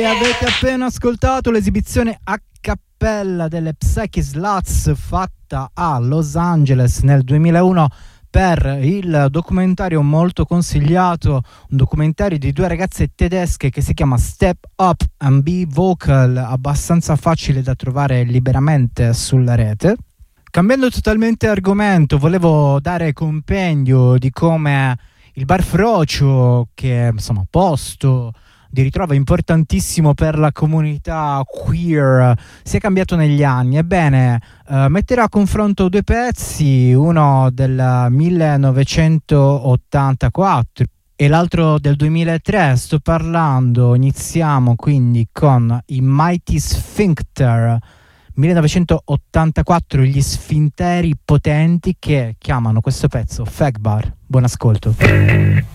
E avete appena ascoltato l'esibizione a cappella delle Psyche Sluts fatta a Los Angeles nel 2001 per il documentario molto consigliato, un documentario di due ragazze tedesche che si chiama Step Up and Be Vocal, abbastanza facile da trovare liberamente sulla rete. Cambiando totalmente argomento, volevo dare compendio di come il Bar Frocio, che è insomma posto di ritrovo importantissimo per la comunità queer, si è cambiato negli anni. Ebbene, metterò a confronto due pezzi, uno del 1984 e l'altro del 2003. Iniziamo quindi con i Mighty Sphincter, 1984, gli Sfinteri potenti, che chiamano questo pezzo Fag Bar. Buon ascolto.